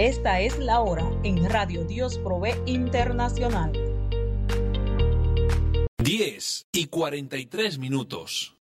Esta es la hora en Radio Dios Provee Internacional. 10:43.